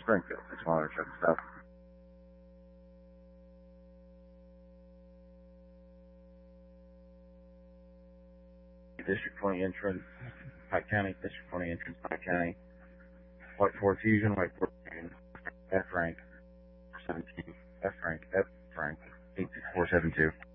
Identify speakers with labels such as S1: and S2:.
S1: Springfield. That's why they're shutting stuff. District 20 entrance, Pike County. District 20 entrance, Pike County. White Ford Fusion, White Ford Fusion. F rank 17. F rank 86472.